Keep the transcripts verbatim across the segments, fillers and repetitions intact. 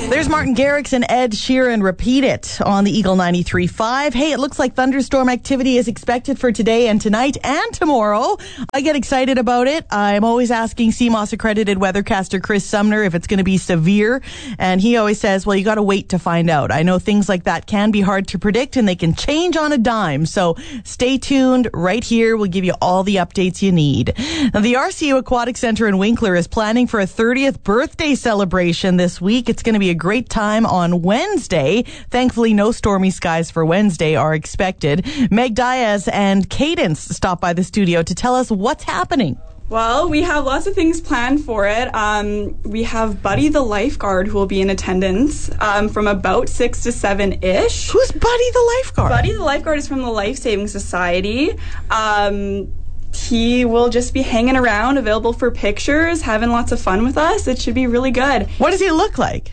There's Martin Garrix and Ed Sheeran. Repeat It on the Eagle ninety-three point five. Hey, it looks like thunderstorm activity is expected for today and tonight and tomorrow. I get excited about it. I'm always asking C M O S accredited weathercaster Chris Sumner if it's going to be severe. And he always says, well, you got to wait to find out. I know things like that can be hard to predict and they can change on a dime. So stay tuned right here. We'll give you all the updates you need. Now, the R C U Aquatic Center in Winkler is planning for a thirtieth birthday celebration this week. It's going to be a great time on Wednesday. Thankfully, no stormy skies for Wednesday are expected. Meg Diaz and Cadence stop by the studio to tell us what's happening. Well, we have lots of things planned for it. Um, we have Buddy the lifeguard who will be in attendance um, from about six to seven-ish. Who's Buddy the lifeguard? Buddy the lifeguard is from the Life Saving Society. Um... He will just be hanging around, available for pictures, having lots of fun with us. It should be really good. What does he look like?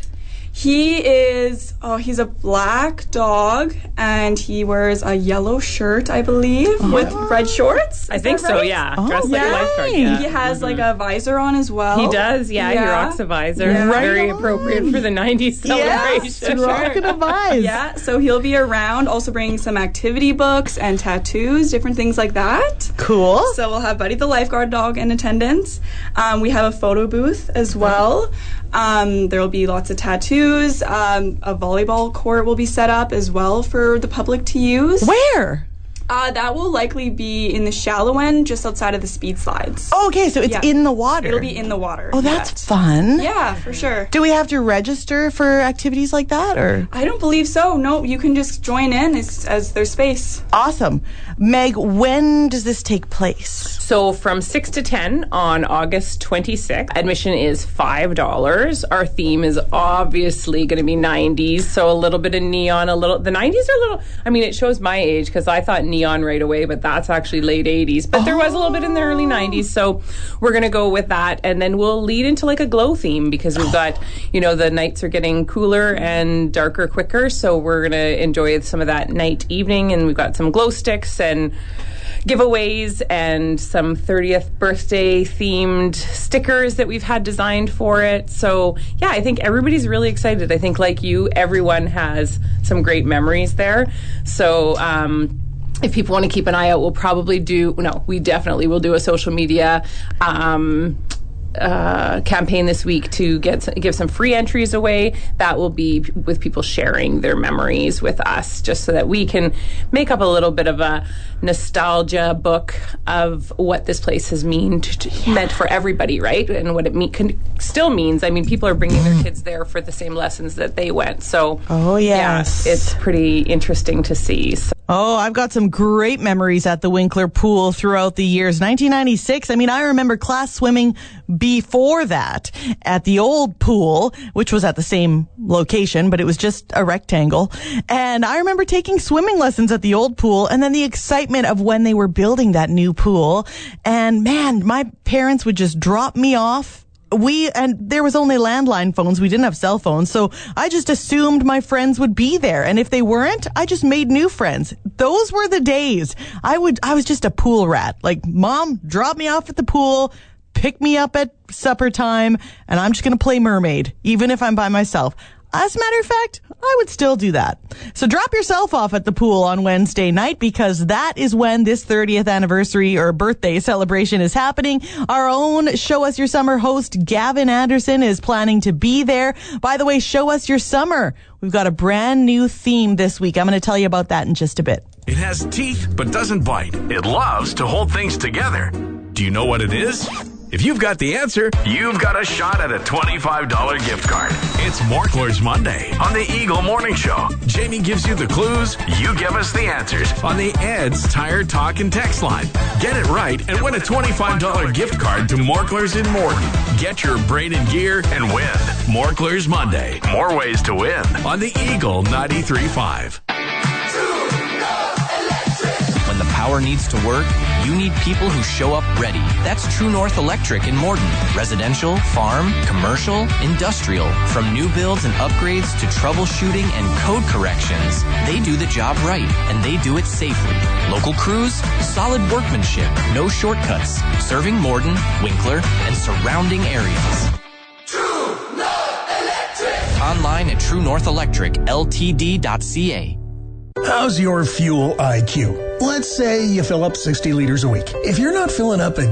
He is, oh, he's a black dog, and he wears a yellow shirt, I believe, oh. with red shorts. I think so, right? yeah. Oh, Dressed like yeah. a lifeguard, yeah. He has mm-hmm. like a visor on as well. He does, yeah, yeah. he rocks a visor. Yeah. Right Very on. appropriate for the nineties celebration. Yes, rocking a visor. Yeah, so he'll be around, also bringing some activity books and tattoos, different things like that. Cool. So we'll have Buddy the lifeguard dog in attendance. Um, we have a photo booth as well. Um, there will be lots of tattoos. Um, a volleyball court will be set up as well for the public to use. Where? Uh, that will likely be in the shallow end, just outside of the speed slides. Oh, okay, so it's yeah. in the water. It'll be in the water. Oh, that's correct. fun. Yeah, for sure. Do we have to register for activities like that, or? I don't believe so. No, you can just join in as, as there's space. Awesome. Meg, when does this take place? So from six to ten on August twenty-sixth, admission is five dollars. Our theme is obviously going to be nineties, so a little bit of neon, a little, the nineties are a little, I mean, it shows my age because I thought neon right away, but that's actually late eighties. But oh. there was a little bit in the early nineties, so we're going to go with that. And then we'll lead into like a glow theme because we've got, you know, the nights are getting cooler and darker quicker, so we're going to enjoy some of that night evening, and we've got some glow sticks and giveaways and some thirtieth birthday themed stickers that we've had designed for it. So yeah, I think everybody's really excited. I think like you, everyone has some great memories there. So um if people want to keep an eye out, we'll probably do, no, we definitely will do a social media um Uh, campaign this week to get give some free entries away. That will be with people sharing their memories with us, just so that we can make up a little bit of a nostalgia book of what this place has mean to, to, yeah. meant for everybody, right? And what it mean, can, still means. I mean, people are bringing their kids there for the same lessons that they went. So, oh yes, yeah, it's pretty interesting to see. So. Oh, I've got some great memories at the Winkler Pool throughout the years. nineteen ninety-six, I mean, I remember class swimming before that at the old pool, which was at the same location, but it was just a rectangle. And I remember taking swimming lessons at the old pool, and then the excitement of when they were building that new pool. And man, my parents would just drop me off. We, and there was only landline phones. We didn't have cell phones. So I just assumed my friends would be there. And if they weren't, I just made new friends. Those were the days. I would, I was just a pool rat. Like, Mom, drop me off at the pool, pick me up at supper time, and I'm just going to play mermaid, even if I'm by myself. As a matter of fact, I would still do that. So drop yourself off at the pool on Wednesday night, because that is when this thirtieth anniversary or birthday celebration is happening. Our own Show Us Your Summer host, Gavin Anderson, is planning to be there. By the way, Show Us Your Summer. We've got a brand new theme this week. I'm going to tell you about that in just a bit. It has teeth but doesn't bite. It loves to hold things together. Do you know what it is? If you've got the answer, you've got a shot at a twenty-five dollars gift card. It's Morkler's Monday on the Eagle Morning Show. Jamie gives you the clues, you give us the answers on the Ed's Tire Talk and Text line. Get it right and win a twenty-five dollars gift card to Morkler's in Morden. Get your braided gear and win. Morkler's Monday. More ways to win on the Eagle ninety-three point five. When the power needs to work, you need people who show up ready. That's True North Electric in Morden. Residential, farm, commercial, industrial. From new builds and upgrades to troubleshooting and code corrections, they do the job right, and they do it safely. Local crews, solid workmanship, no shortcuts. Serving Morden, Winkler, and surrounding areas. True North Electric. online at true north electric l t d dot c a. How's your fuel I Q? Let's say you fill up sixty liters a week. If you're not filling up a